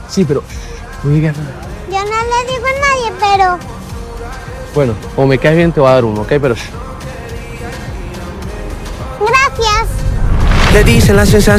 Sí, pero... Yo no le digo a nadie, pero... Bueno, como me caes bien te voy a dar uno, ¿ok? Pero... Gracias. Le dicen la sensación.